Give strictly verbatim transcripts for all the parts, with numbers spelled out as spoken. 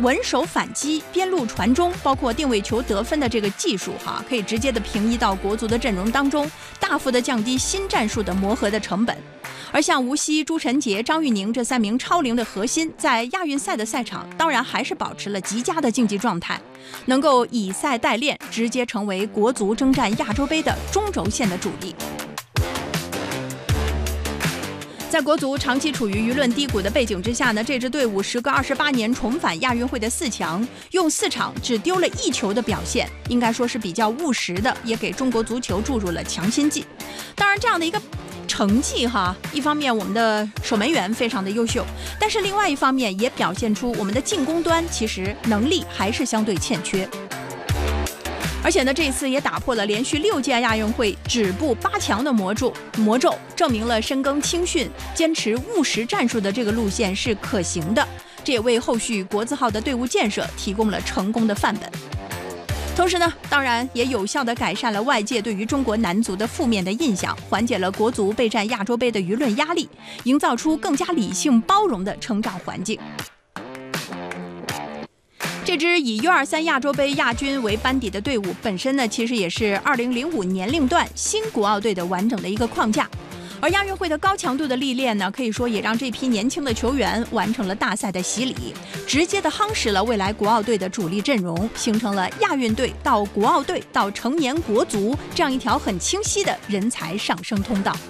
稳守反击、边路传中，包括定位球得分的这个技术哈，可以直接的平移到国足的阵容当中，大幅的降低新战术的磨合的成本。而像吴曦、朱晨杰、张玉宁这三名超龄的核心，在亚运赛的赛场当然还是保持了极佳的竞技状态，能够以赛代练，直接成为国足征战亚洲杯的中轴线的主力。在国足长期处于舆论低谷的背景之下呢，这支队伍时隔二十八年重返亚运会的四强，用四场只丢了一球的表现，应该说是比较务实的，也给中国足球注入了强心剂。当然，这样的一个成绩哈，一方面我们的守门员非常的优秀，但是另外一方面也表现出我们的进攻端其实能力还是相对欠缺。而且呢，这一次也打破了连续六届亚运会止步八强的魔咒，魔咒证明了深耕青训、坚持务实战术的这个路线是可行的，这也为后续国字号的队伍建设提供了成功的范本。同时呢，当然也有效地改善了外界对于中国男足的负面的印象，缓解了国足备战亚洲杯的舆论压力，营造出更加理性包容的成长环境。这支以 U 二三 亚洲杯亚军为班底的队伍本身呢，其实也是二零零五年龄段新国奥队的完整的一个框架。而亚运会的高强度的历练呢，可以说也让这批年轻的球员完成了大赛的洗礼，直接的夯实了未来国奥队的主力阵容，形成了亚运队到国奥队到成年国足这样一条很清晰的人才上升通道。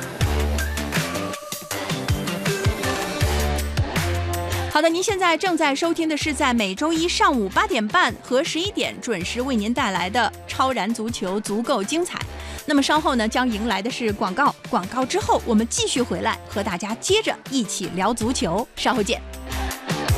好的，您现在正在收听的是在每周一上午八点半和十一点准时为您带来的超燃足球足够精彩。那么稍后呢，将迎来的是广告，广告之后我们继续回来和大家接着一起聊足球，稍后见。